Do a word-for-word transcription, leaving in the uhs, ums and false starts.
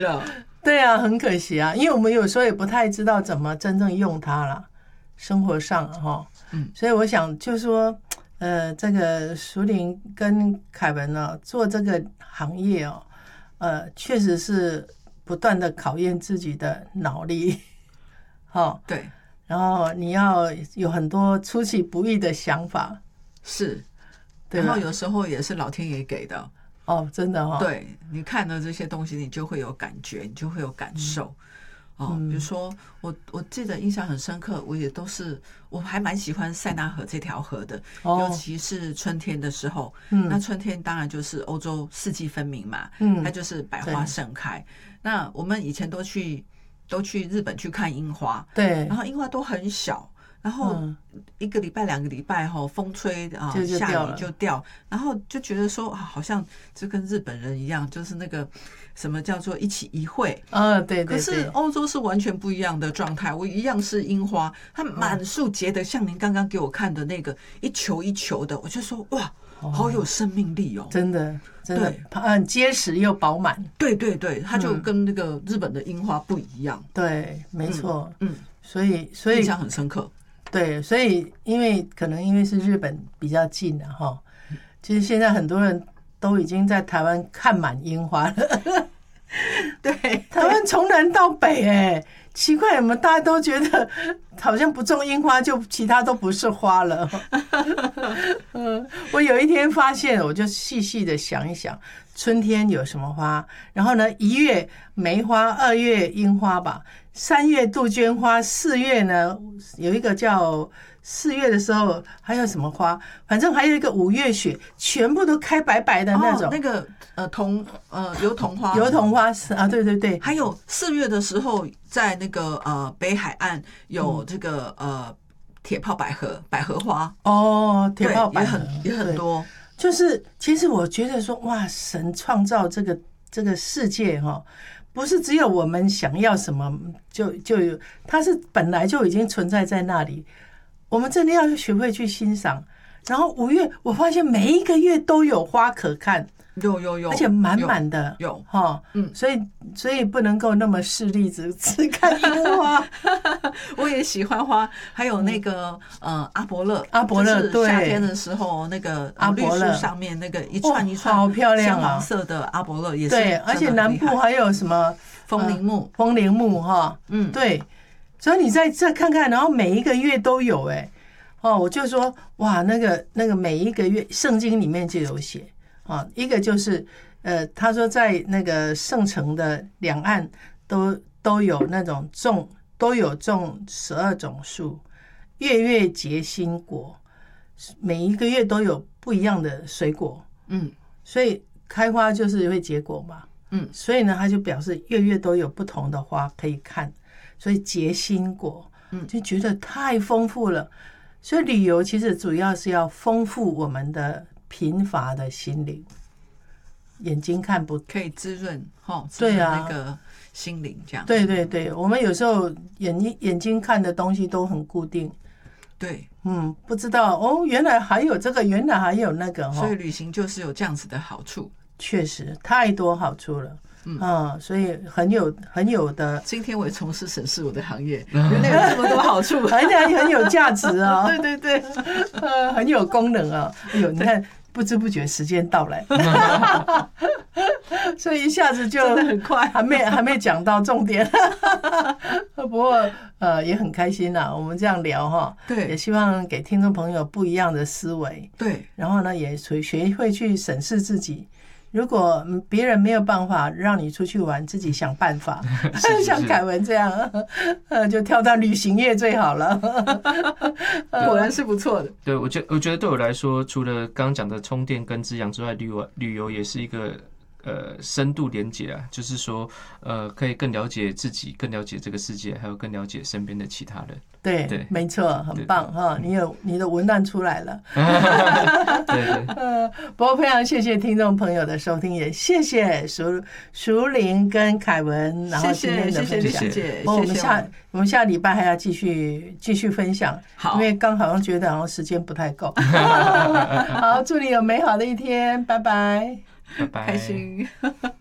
对啊，很可惜啊，因为我们有时候也不太知道怎么真正用它了，生活上哈，嗯，所以我想就说，呃，这个淑玲跟凯文呢、啊、做这个行业哦，呃，确实是不断的考验自己的脑力，哦， 对， 然后你要有很多出其不意的想法， 是， 对， 然后有时候也是老天爷给的。 哦，真的哈、哦， 对，你看了这些东西，你就会有感觉，你就会有感受。嗯、哦，比如说我我记得印象很深刻，我也都是我还蛮喜欢塞纳河这条河的，哦、尤其是春天的时候。嗯，那春天当然就是欧洲四季分明嘛，嗯，它就是百花盛开。那我们以前都去都去日本去看樱花， 对， 然后樱花都很小。然后一个礼拜两个礼拜哈，风吹啊，下雨就掉，然后就觉得说啊，好像就跟日本人一样，就是那个什么叫做一期一会啊，对对对。 可是欧洲是完全不一样的状态，我一样是樱花，它满树结的，像您刚刚给我看的那个一球一球的，我就说哇，好有生命力哦， 真的，真的，很结实又饱满。 对对对，它就跟那个日本的樱花不一样。 对，没错，嗯，所以所以印象很深刻。 对，所以因为可能因为是日本比较近了哈，其实现在很多人都已经在台湾看满樱花了。 对， 台湾从南到北，哎，奇怪，我们大家都觉得好像不种樱花就其他都不是花了。嗯，我有一天发现，我就细细的想一想，春天有什么花，然后呢，一月梅花，二月樱花吧。三月杜鹃花，四月呢有一个叫四月的时候还有什么花，反正还有一个五月雪，全部都开白白的那种。 哦、那个呃桐呃油桐花， 油桐花啊，对对对。 还有四月的时候，在那个呃北海岸有这个、嗯、呃铁炮百合百合花哦，铁炮百合也很也很多。 就是其实我觉得说哇，神创造这个这个世界哈、哦。不是只有我们想要什么就就有，它是本来就已经存在在那里。我们真的要学会去欣赏。然后五月，我发现每一个月都有花可看， 有有有， 而且满满的， 有哈，嗯，所以所以不能够那么势利，只只看樱花。 我也喜欢花，还有那个呃阿伯勒， 阿伯勒，对， 夏天的时候那个阿伯勒绿树上面那个一串一串好漂亮鲜黄色的阿伯勒也是对，而且南部还有什么风铃木， 风铃木哈，嗯，对，所以你再再看看，然后每一个月都有哎、欸。哦，我就说哇，那个那个每一个月圣经里面就有写啊，一个就是呃，他说在那个圣城的两岸都都有那种种都有种十二种树，月月结新果，每一个月都有不一样的水果，嗯，所以开花就是会结果嘛，嗯，所以呢，他就表示月月都有不同的花可以看，所以结新果，嗯，就觉得太丰富了。所以旅游其实主要是要丰富我们的贫乏的心灵，眼睛看不可以滋润哈， 对啊， 那个心灵这样。 对对对，我们有时候眼眼睛看的东西都很固定， 对， 嗯，不知道哦，原来还有这个，原来还有那个哈。 所以旅行就是有这样子的好处， 确实太多好处了。嗯、啊，所以很有很有的。 今天我也从事审视我的行业，原来有这么多好处， 而且很有价值啊、哦！ 对对对， 呃，很有功能啊！哎呦，你看，不知不觉时间到来，所以一下子就真的很快， 还没还没讲到重点。不过呃，也很开心啦，我们这样聊哈， 对， 也希望给听众朋友不一样的思维， 对， 然后呢，也学学会去审视自己。如果别人没有办法让你出去玩，自己想办法。像凯文这样，呃，就跳到旅行业最好了。 果然是不错的。 对，我觉我觉得对我来说，除了刚刚讲的充电跟滋养之外，旅游旅游也是一个呃深度连结啊，就是说呃可以更了解自己，更了解这个世界，还有更了解身边的其他人。 对，对，没错，很棒哈！你有你的文案出来了。 对对。 呃，不过非常谢谢听众朋友的收听，也谢谢淑淑玲跟凯文，然后今天的分享。 谢谢， 我们下我们下礼拜还要继续继续分享， 好， 因为刚好像觉得好像时间不太够。好，祝你有美好的一天，拜拜， 拜拜， 开心。